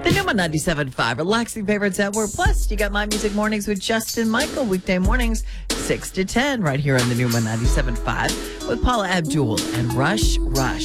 The Numa 97.5, relaxing favorites at work. Plus, you got My Music Mornings with Justin Michael, weekday mornings, 6 to 10, right here on the Numa 97.5 with Paula Abdul and Rush Rush.